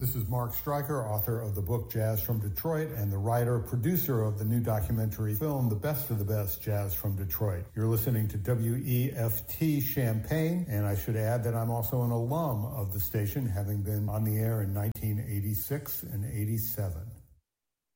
This is Mark Stryker, author of the book Jazz from Detroit and the writer-producer of the new documentary film, The Best of the Best, Jazz from Detroit. You're listening to WEFT Champaign, and I should add that I'm also an alum of the station, having been on the air in 1986 and 87.